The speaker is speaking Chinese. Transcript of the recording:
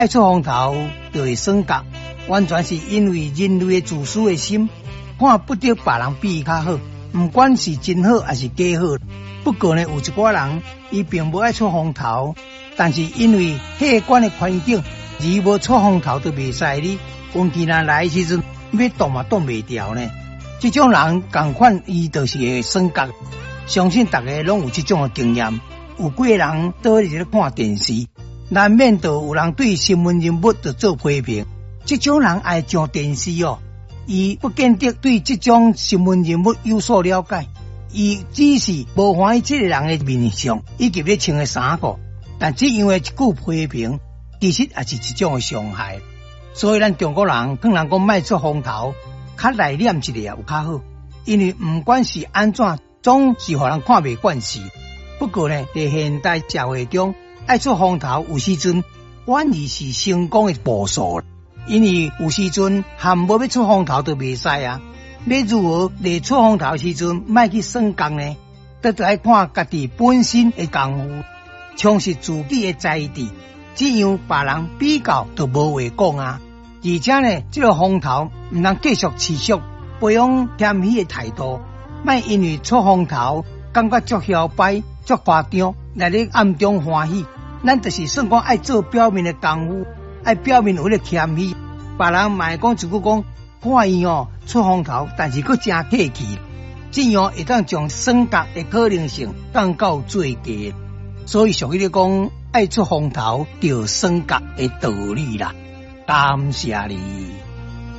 爱出风头就会升格，完全是因为人类的自私的心，看不得别人比伊较好，不管是真好还是假好。不过呢，有一寡人伊并无爱出风头，但是因为客观的环境，而无出风头都袂使哩。运气若来的时阵，要挡嘛挡袂掉呢。这种人同款，伊就是会升格。相信大家拢有这种的经验。有几个人倒伫咧看电视，难免就有人对新闻人物就做批评。这种人爱上电视哦，伊不见得对这种新闻人物有所了解，伊只是无欢喜这个人的面相以及咧穿的衫裤，但只因为一句批评，其实也是一种的伤害。所以咱中国人劝人讲卖出风头，较内敛一点有较好，因为不管是安怎，总是互人看袂惯势。不过呢，在现代社会中，爱出风头有时阵反而是成功的步数，因为有时阵含无要出风头都袂使啊。要如何在出风头时阵卖去算工呢？得爱看家己本身的功夫，充实自己的才智。只样别人比较都无话讲啊。而且呢，这个风头唔能继续持续，培养谦虚的态度，莫因为出风头感觉足嚣摆、足夸张，来咧暗中欢喜。咱就是算讲爱做表面的功夫，爱表面有咧谦虚，别人嘛会讲一句讲，看伊哦出风头，但是佫真客气，这样会当将升格的可能性降到最低。所以俗语咧讲，爱出风头就升格的道理啦。感谢你。